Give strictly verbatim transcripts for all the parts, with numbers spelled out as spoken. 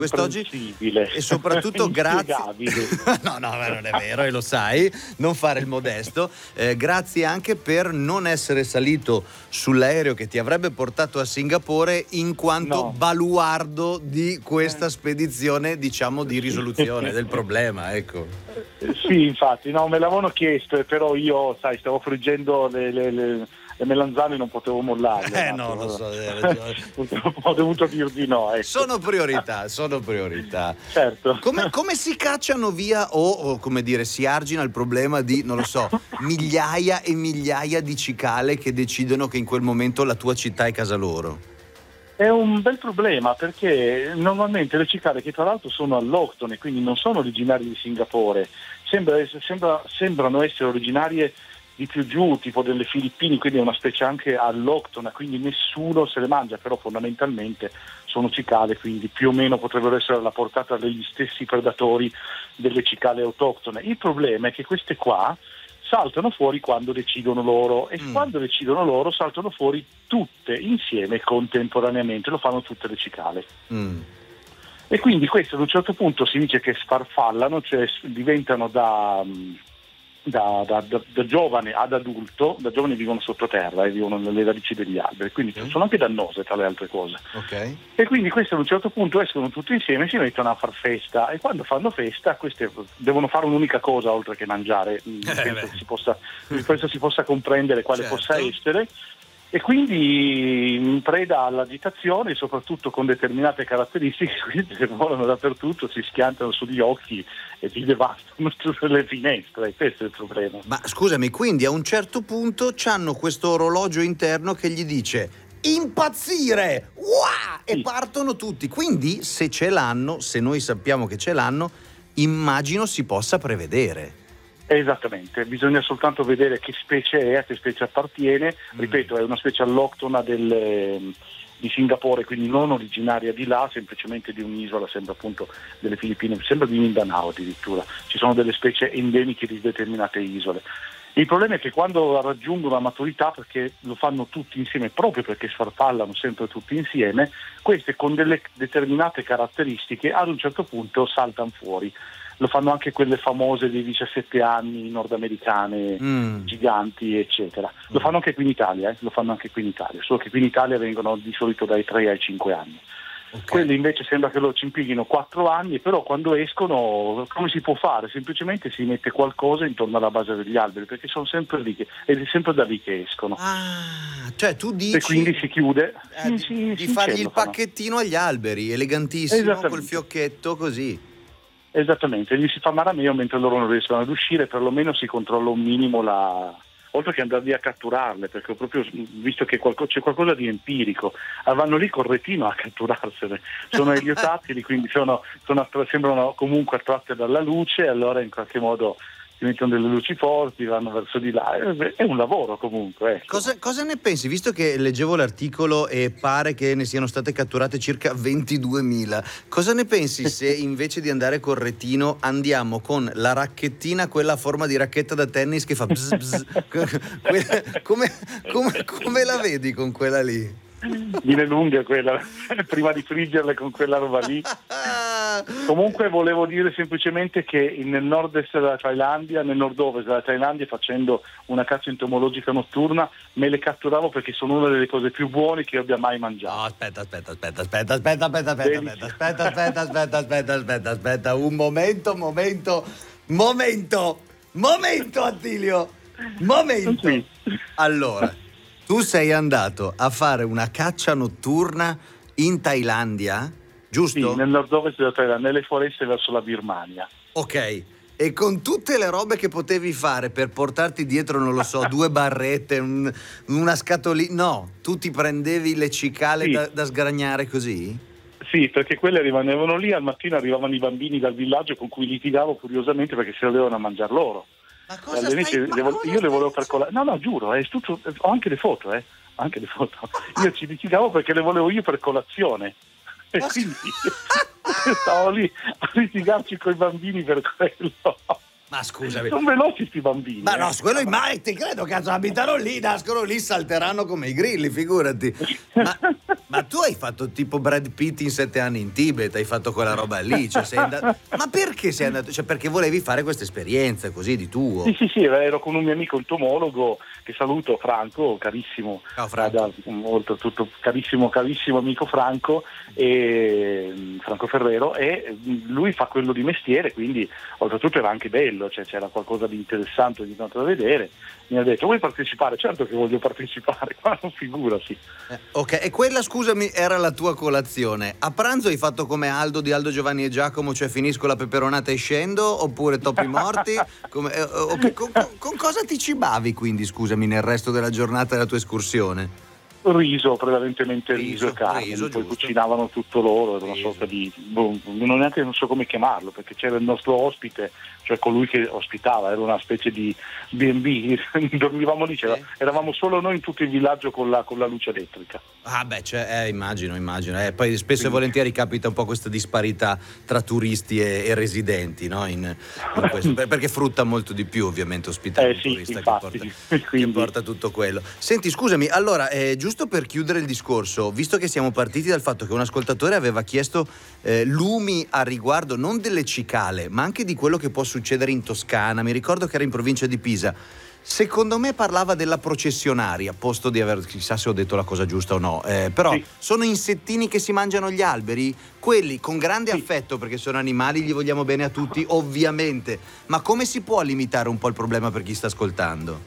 quest'oggi e soprattutto grazie no no non è vero e lo sai, non fare il modesto, eh, grazie anche per non essere salito sull'aereo che ti avrebbe portato a Singapore in quanto no. baluardo di questa spedizione, diciamo, di risoluzione del problema, ecco. Sì, infatti, no, me l'avevano chiesto, però io, sai, stavo friggendo le, le, le... le melanzane, non potevo mollarle. Eh no, lo so, ho dovuto dir di no. Ecco. Sono priorità, sono priorità. Certo. Come, come si cacciano via o, o come dire, si argina il problema di, non lo so, migliaia e migliaia di cicale che decidono che in quel momento la tua città è casa loro? È un bel problema perché normalmente le cicale, che tra l'altro sono alloctone, quindi non sono originarie di Singapore, sembra, sembra, sembrano essere originarie di più giù, tipo delle Filippine, quindi è una specie anche alloctona, quindi nessuno se le mangia, però fondamentalmente sono cicale, quindi più o meno potrebbero essere alla portata degli stessi predatori delle cicale autoctone. Il problema è che queste qua saltano fuori quando decidono loro e mm. quando decidono loro saltano fuori tutte insieme contemporaneamente, lo fanno tutte le cicale. Mm. E quindi questo ad un certo punto si dice che sfarfallano, cioè diventano da... Da, da, da, da giovane ad adulto, da giovane vivono sottoterra e vivono nelle radici degli alberi, quindi mm. sono anche dannose tra le altre cose. Okay. E quindi queste ad un certo punto escono tutti insieme e si mettono a far festa, e quando fanno festa queste devono fare un'unica cosa oltre che mangiare, eh, penso, si possa, penso si possa comprendere quale certo. possa essere. E quindi in preda all'agitazione, soprattutto con determinate caratteristiche, quindi volano dappertutto, si schiantano sugli occhi e ti devastano tutte le finestre, questo è il problema. Ma scusami, quindi a un certo punto c'hanno questo orologio interno che gli dice impazzire, Uah! E sì. partono tutti, quindi se ce l'hanno, se noi sappiamo che ce l'hanno, immagino si possa prevedere. Esattamente, bisogna soltanto vedere che specie è, a che specie appartiene, mm. ripeto, è una specie alloctona del, di Singapore, quindi non originaria di là, semplicemente di un'isola, sembra appunto delle Filippine, sembra di Mindanao addirittura, ci sono delle specie endemiche di determinate isole. Il problema è che quando raggiungono la maturità, perché lo fanno tutti insieme, proprio perché sfarfallano sempre tutti insieme, queste con delle determinate caratteristiche ad un certo punto saltano fuori. Lo fanno anche quelle famose dei diciassette anni nordamericane, mm. giganti, eccetera. Lo fanno anche qui in Italia, eh? lo fanno anche qui in Italia, solo che qui in Italia vengono di solito dai tre ai cinque anni. Okay. Quelli invece sembra che lo ci impieghino quattro anni, però quando escono come si può fare? Semplicemente si mette qualcosa intorno alla base degli alberi, perché sono sempre lì che, ed è sempre da lì che escono. Ah, cioè tu dici... E quindi si chiude. Eh, sì, sì, di fargli il pacchettino agli alberi, elegantissimo, col fiocchetto così. Esattamente, gli si fa marameo mentre loro non riescono ad uscire, perlomeno si controlla un minimo la... oltre che andare lì a catturarle, perché ho proprio visto che qualco... c'è qualcosa di empirico, vanno lì col retino a catturarsene, sono eliotattili, quindi sono, sono attra... sembrano comunque attratte dalla luce, allora in qualche modo si mettono delle luci forti, vanno verso di là, è un lavoro comunque. Ecco. Cosa, cosa ne pensi? Visto che leggevo l'articolo e pare che ne siano state catturate circa ventiduemila, cosa ne pensi se invece di andare col retino andiamo con la racchettina, quella a forma di racchetta da tennis che fa bzz, bzz, quella, come, come, come la vedi con quella lì? Viene lunga quella, prima di friggerle con quella roba lì. Comunque volevo dire semplicemente che nel nord-est della Thailandia, nel nord-ovest della Thailandia, facendo una caccia entomologica notturna, me le catturavo perché sono una delle cose più buone che io abbia mai mangiato. No, aspetta, aspetta, aspetta, aspetta, aspetta, aspetta, aspetta, aspetta, aspetta, aspetta, aspetta, aspetta, aspetta, aspetta, un momento, momento, momento, momento, Attilio, momento. Allora, tu sei andato a fare una caccia notturna in Thailandia, giusto? Sì, nel nord-ovest della Thailandia, nelle foreste verso la Birmania. Ok, e con tutte le robe che potevi fare per portarti dietro, non lo so, due barrette, un, una scatolina, no, tu ti prendevi le cicale sì. da, da sgragnare così? Sì, perché quelle rimanevano lì, al mattino arrivavano i bambini dal villaggio con cui litigavo curiosamente perché se le avevano a mangiare loro. Ma cosa stai, stai, ma le, cosa io le volevo percolare, no no giuro, è tutto, ho anche le foto, eh, anche le foto. Io ci litigavo perché le volevo io per colazione e ma quindi stavo lì a litigarci con i bambini per quello. Ma scusami, sono veloci sti bambini. Ma eh. no, quello mai ti credo, cazzo, abitano lì, nascono lì, salteranno come i grilli, figurati. Ma Ma tu hai fatto tipo Brad Pitt in sette anni in Tibet, hai fatto quella roba lì, cioè sei andato... Ma perché sei andato? Cioè perché volevi fare questa esperienza così di tuo? Sì, sì, sì, ero con un mio amico entomologo, che saluto, Franco, carissimo, Ciao Franco. Da, oltretutto carissimo, carissimo amico Franco, e, Franco Ferrero, e lui fa quello di mestiere, quindi oltretutto era anche bello, cioè c'era qualcosa di interessante ogni tanto da vedere. Mi ha detto: vuoi partecipare? Certo che voglio partecipare, ma non figurasi. Eh, ok, e quella, scusami, era la tua colazione. A pranzo hai fatto come Aldo di Aldo, Giovanni e Giacomo, cioè finisco la peperonata e scendo, oppure topi morti? Come, eh, okay, con, con, con cosa ti cibavi quindi, scusami, nel resto della giornata della tua escursione? Riso, prevalentemente riso, Riso, e carne, riso, poi giusto. cucinavano tutto loro, era una Riso. sorta di, boh, non neanche non so come chiamarlo, perché c'era il nostro ospite, cioè colui che ospitava, era una specie di B and B, dormivamo lì, c'era, Sì. eravamo solo noi in tutto il villaggio con la, con la luce elettrica. Ah beh, cioè, eh, immagino, immagino. Eh, poi spesso Quindi... e volentieri capita un po' questa disparità tra turisti e, e residenti, no? In, in questo, per- perché frutta molto di più ovviamente ospitare Eh un sì, turista infatti, che porta, quindi... che porta tutto quello. Senti, scusami, allora, eh, giusto per chiudere il discorso, visto che siamo partiti dal fatto che un ascoltatore aveva chiesto eh, lumi a riguardo non delle cicale, ma anche di quello che può succedere in Toscana, mi ricordo che era in provincia di Pisa. Secondo me parlava della processionaria, a posto di aver, chissà se ho detto la cosa giusta o no, eh, però Sì. sono insettini che si mangiano gli alberi, quelli con grande Sì. affetto perché sono animali, gli vogliamo bene a tutti ovviamente, ma come si può limitare un po' il problema per chi sta ascoltando?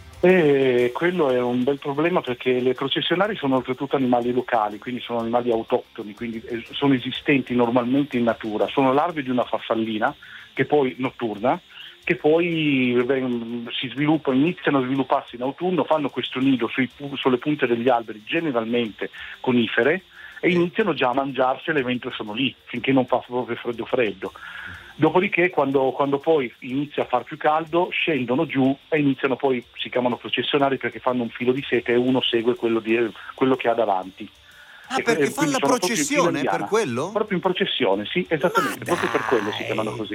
E quello è un bel problema, perché le processionari sono oltretutto animali locali, quindi sono animali autoctoni, quindi sono esistenti normalmente in natura, sono larve di una farfallina che poi notturna, che poi si sviluppano, iniziano a svilupparsi in autunno, fanno questo nido sui, sulle punte degli alberi, generalmente conifere, e iniziano già a mangiarsele mentre sono lì, finché non fa proprio freddo freddo. Dopodiché quando, quando poi inizia a far più caldo scendono giù e iniziano, poi si chiamano processionari perché fanno un filo di seta e uno segue quello, di, quello che ha davanti. Ah, e, perché e fanno la sono processione per quello? Proprio in processione, sì, esattamente, Ma proprio per dai. quello si chiamano così.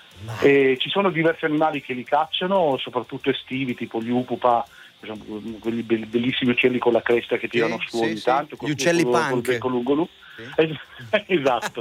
E ci sono diversi animali che li cacciano, soprattutto estivi, tipo gli upupa, quelli bellissimi uccelli con la cresta che tirano Sì, su sì, ogni sì. tanto, Gli uccelli col, punk. col becco lungo lungo. Sì. Esatto.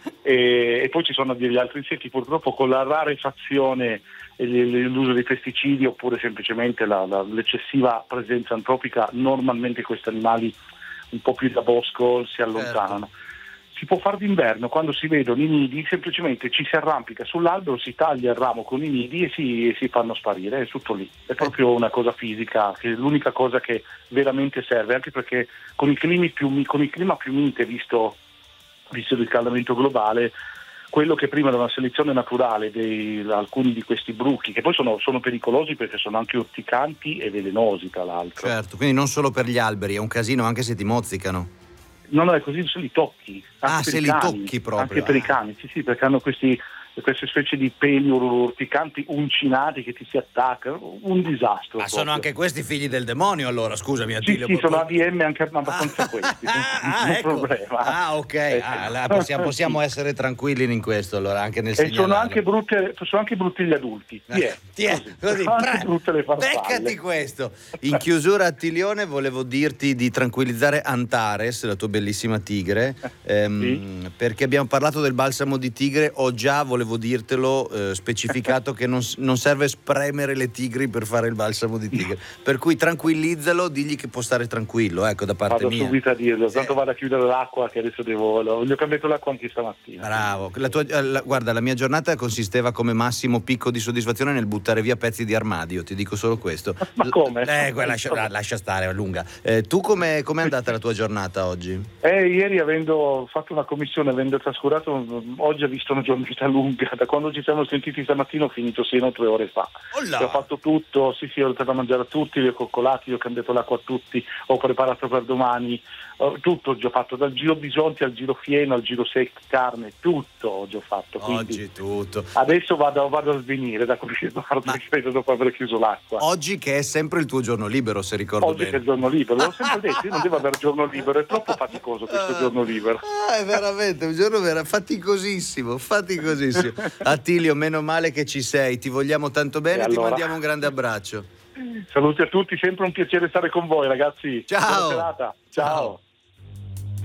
e, e poi ci sono degli altri insetti, purtroppo con la rarefazione e l'uso dei pesticidi, oppure semplicemente la, la, l'eccessiva presenza antropica, normalmente questi animali un po' più da bosco si allontanano. Certo. Si può fare d'inverno, quando si vedono i nidi semplicemente ci si arrampica sull'albero, si taglia il ramo con i nidi e si, e si fanno sparire, è tutto lì. È proprio una cosa fisica, che è l'unica cosa che veramente serve, anche perché con i climi più, con il clima più mite, visto, visto il riscaldamento globale, quello che prima era una selezione naturale di alcuni di questi bruchi, che poi sono, sono pericolosi perché sono anche urticanti e velenosi tra l'altro. Certo, quindi non solo per gli alberi, è un casino anche se ti mozzicano. No, no, è così, se li tocchi. Anche Ah, per se i li cani, tocchi proprio. Anche per ah. i cani, sì, sì, perché hanno questi, queste specie di peli urticanti uncinati che ti si attaccano, un disastro. Ma proprio. sono anche questi figli del demonio, allora, scusami Sì, Attilio. sì, sono A D M anche abbastanza ah, questi, ah, non ecco. problema. Ah, ok, Eh, ah, là possiamo, possiamo sì. essere tranquilli in questo, allora, anche nel E segnalarlo. sono anche, brutte, sono anche brutti gli adulti. Ti è, Ti è, così. così, Sono anche pre- brutte le farfalle. beccati questo. In chiusura, Attilione, volevo dirti di tranquillizzare Antares, la tua bellissima tigre, ehm, Sì. perché abbiamo parlato del balsamo di tigre. Ho già, volevo dirtelo, eh, specificato che non, non serve spremere le tigri per fare il balsamo di tigre, per cui tranquillizzalo, digli che può stare tranquillo, ecco, da parte Vado mia. subito a dirlo, tanto Sì. vado a chiudere l'acqua che adesso devo, gli ho cambiato l'acqua anche stamattina. Bravo, la tua, la, guarda, la mia giornata consisteva come massimo picco di soddisfazione nel buttare via pezzi di armadio, ti dico solo questo. Ma come? Eh, lascia, lascia stare, è lunga. Eh, tu come è andata la tua giornata oggi? Eh, ieri, avendo fatto una commissione, avendo trascurato, oggi ho visto una giornata lunga, da quando ci siamo sentiti stamattina ho finito sino a tre ore fa. Olla. Ho fatto tutto, sì sì, ho dato da mangiare a tutti, li ho coccolati, ho cambiato l'acqua a tutti, ho preparato per domani, ho, tutto ho già fatto, dal giro bisonti al giro fieno, al giro secco, carne, tutto ho già fatto. Oggi tutto. Adesso vado, vado a svenire da come credo dopo aver chiuso l'acqua. Oggi che è sempre il tuo giorno libero, se ricordo oggi bene. Oggi che è il giorno libero, l'ho sempre detto, io non devo avere giorno libero, è troppo faticoso questo giorno libero. Ah, è veramente un giorno vera, faticosissimo, faticosissimo. Attilio, meno male che ci sei, ti vogliamo tanto bene, e ti allora mandiamo un grande abbraccio. Saluti a tutti, sempre un piacere stare con voi ragazzi. Ciao. Buona serata. Ciao. Ciao.